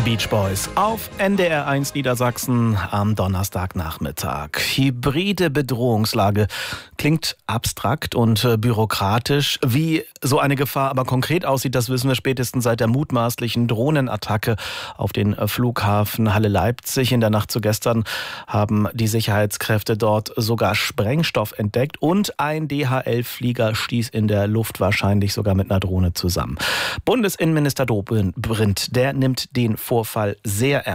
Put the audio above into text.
Die Beach Boys auf NDR 1 Niedersachsen am Donnerstagnachmittag. Hybride Bedrohungslage klingt abstrakt und bürokratisch. Wie so eine Gefahr aber konkret aussieht, das wissen wir spätestens seit der mutmaßlichen Drohnenattacke auf den Flughafen Halle-Leipzig. In der Nacht zu gestern haben die Sicherheitskräfte dort sogar Sprengstoff entdeckt und ein DHL-Flieger stieß in der Luft wahrscheinlich sogar mit einer Drohne zusammen. Bundesinnenminister Dobrindt, der nimmt den Vorfall sehr ernst.